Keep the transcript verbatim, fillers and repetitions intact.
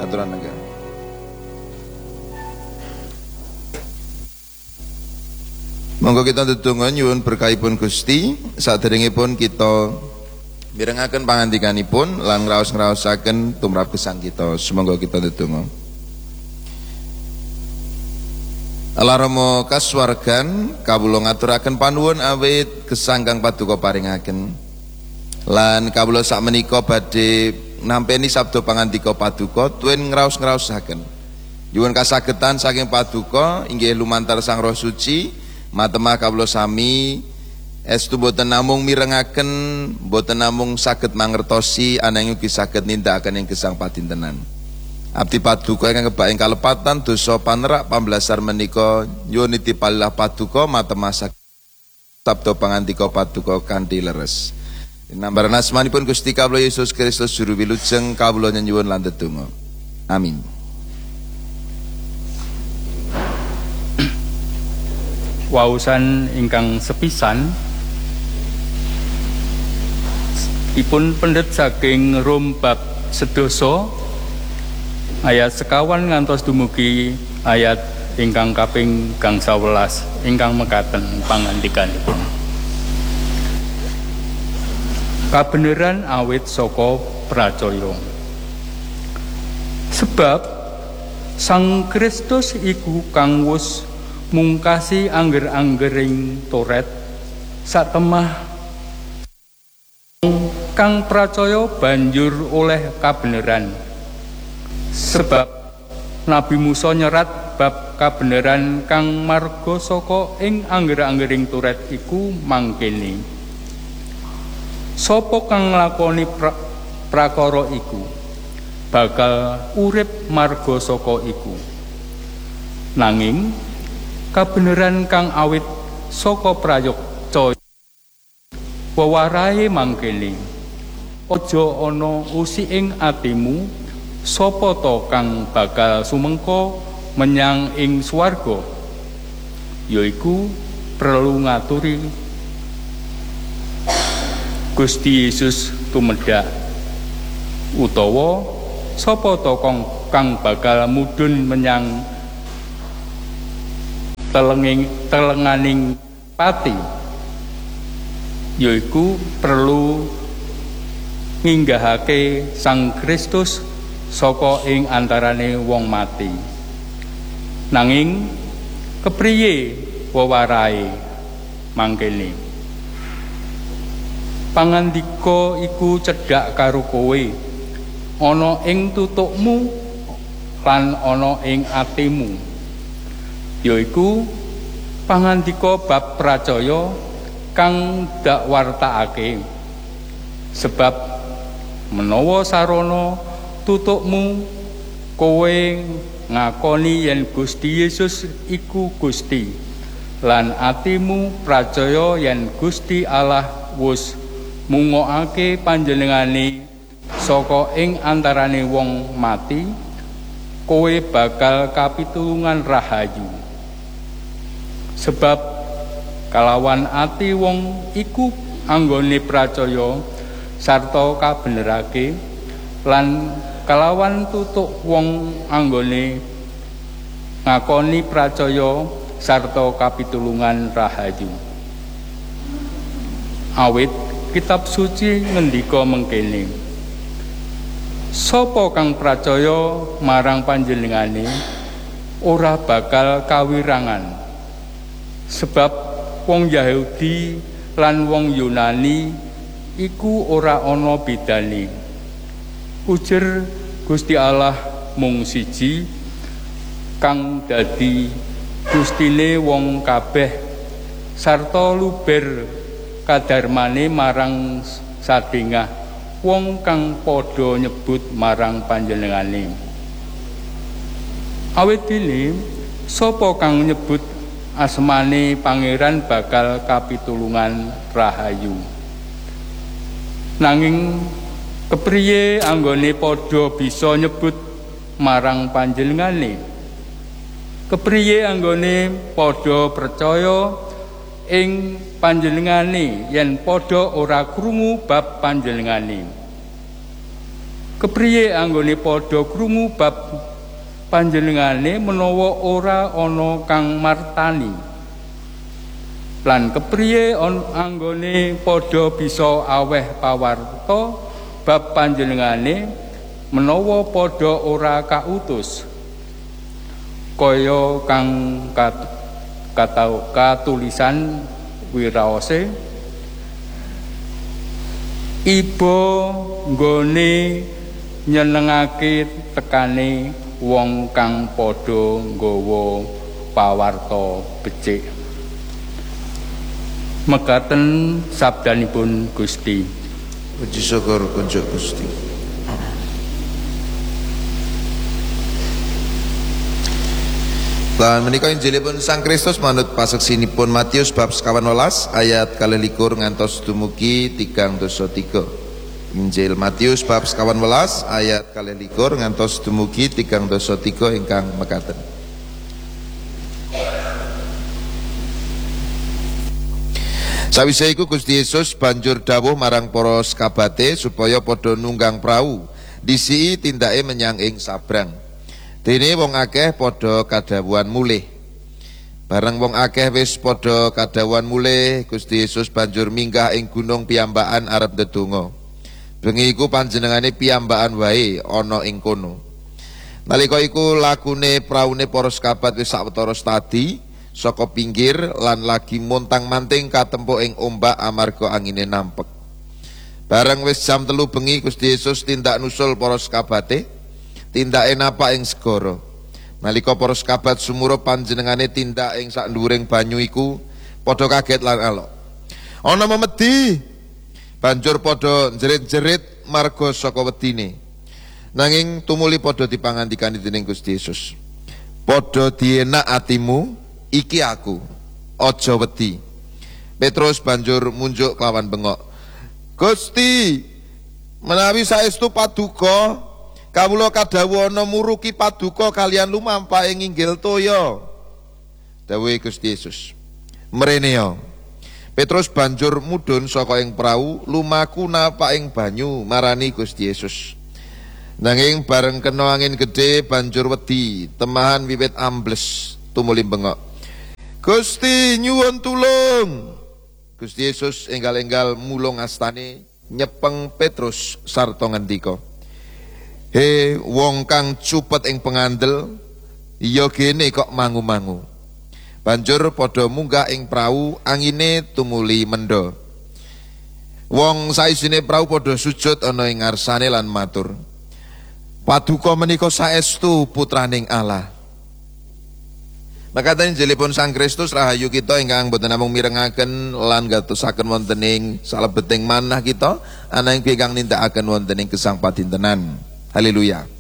aturan negara. Monggo kita ndedonga nyuwun berkahipun Gusti, saderengipun kita mirengaken pangandikanipun lan ngraos-ngraosaken tumrap gesang kita. Sumangga kita ndedonga. Allah Rama kasuwargan kawula ngaturaken panuwun awit gesang kang paduka paringaken. Lan kawula sakmenika badhe nampeni sabda pangandika paduka tuwin ngraos-ngraosaken. Nyuwun kasagetan saking paduka inggih lumantar Sang Roh Suci. Matemah kawula sami estu boten namung mirengaken, boten namung saged mangertosi ananging ugi saged nindakaken ing gesang padintenan. Abdi paduka ingkang kebaing kalepatan dosa panerak pambelasar menika nyuwun nitipalilah paduka matemah sabda pangandika paduka kanthi leres. Dinambaran asmanipun Gusti kawula Yesus Kristus juru wilujeng kawula nyuwun lan ndedonga. Amin. Wausan ingkang sepisan ipun pendet saking Rom bab sedasa ayat sekawan ngantos dumugi ayat ingkang kaping gangsal welas ingkang mekaten pangandikanipun. Kabeneran awit saka pracaya. Sebab Sang Kristus iku kang wus mungkasi angger-anggering Toret satemah kang pracaya banjur oleh kabeneran. Sebab Nabi Musa nyerat bab kabeneran kang marga saka ing angger-anggering Toret iku mangkene. Sapa kang nglakoni pra prakara iku bakal urip marga saka iku. Nanging kabeneran kang awit saka prayokca wewarahe mangkene aja ana usi ing atimu sapa to kang bakal sumengko menyang ing swarga, yaiku perlu ngaturi Gusti Yesus tumedhak, utawa sapa to kang bakal mudhun menyang telenging telenganing pati, yaiku perlu nginggahake Sang Kristus saka ing antarane wong mati. Nanging kepriye wewarahe mangkene? Pangandika iku cedhak karo kowe, ana ing tutukmu lan ana ing atimu, yaiku pangandika bab pracaya kang dak wartakake. Sebab menawa sarana tutukmu kowe ngakoni yen Gusti Yesus iku Gusti, lan atimu pracaya yen Gusti Allah wus mungokake panjenengane saka ing antarane wong mati, kowe bakal kapitulungan rahayu. Sebab kalawan ati wong iku anggone pracaya sarta kabenerake, lan kalawan tutuk wong anggone ngakoni pracaya sarta kapitulungan rahayu. Awit kitab suci ngendika mengkene, sapa kang pracaya marang panjenengane ora bakal kawirangan. Sebab wong Yahudi lan wong Yunani iku ora ana bedane. Ujar Gusti Allah mung siji kang dadi Gustine wong kabeh sarta luber kadarmane marang sadengah wong kang padha nyebut marang panjenengane. Awit dene sapa kang nyebut asmane pangeran bakal kapitulungan rahayu. Nanging kepriye anggone padha bisa nyebut marang panjenengane? Kepriye anggone padha percaya ing panjenengane yen padha ora krungu bab panjenengane? Kepriye anggone padha krungu bab panjenengane menawa ora ana kang martani? Lan kepriye anggone padha bisa aweh pawarta bab panjenengane menawa padha ora kautus? Kaya kang kat, katau, katulisan wiraose, iba nggone nyenengake tekane wong kang padha nggawa pawarta becik. Mekaten sabdanipun Gusti. Puji syukur kunjuk Gusti. Lan menika Injilipun Sang Kristus manut paseksinipun Matius bab sekawan welas ayat kalilikur ngantos dumugi tigang dosa tiga. Injil Matius bab sekawan welas ayat kalilikur ngantos dumugi tigang dosa tiga ingkang mekaten. Sawise iku Gusti Yesus banjur dawuh marang para sekabate supaya padha nunggang prau disii tindake menyang ing sabrang. Dene wong akeh padha kadhawuhan mulih. Bareng wong akeh wis padha kadhawuhan mulih, Gusti Yesus banjur minggah ing gunung piyambakan arep ndedonga. Bengi iku panjenengane piyambakan wae ana ing kono. Nalika iku lakune praune para sekabat wis sawetara stadi saka pinggir lan lagi montang-manting katempo ing ombak amarga angine nampek. Bareng wis jam telu bengi Gusti Yesus tindak nusul para sekabate. Tindake napa ing segara. Nalika para sekabat sumurup panjenengane tindak ing sak nduwuring banyu iku, padha kaget lan alok. Ana memedi. Banjur padha jerit-jerit marga saka wedine. Nanging tumuli padha dipangandikani dening Gusti Yesus. Padha dienak atimu, iki aku. Aja wedi. Petrus banjur munjuk kelawan bengok. Gusti, menawi saestu paduka kawula kadhawuh ana muruki paduka kalian lumampah ing inggil toya. Dawuhe Gusti Yesus. Mrene Petrus banjur mudhun saka ing prau lumaku napa ing banyu marani Gusti Yesus. Nanging bareng kena angin gedhe banjur wedi, temahan wiwit ambles tumuli bengok. Gusti nyuwun tulung. Gusti Yesus enggal-enggal mulung astane nyepeng Petrus sarta ngendika. He wong kang cupet ing pengandel, iya gene kok mangu-mangu. Banjur padha munggah ing prau, angine tumuli mendha. Wong saisine prau padha sujud ana ing ngarsane lan matur. Paduka menika saestu putraning Allah. Makaten Injilipun Sang Kristus rahayu kita ingkang boten namung mirengaken lan gatosaken wonten ing salebeting manah kita, ana ing ingkang nindakaken wonten ing gesang padintenan. Haleluya.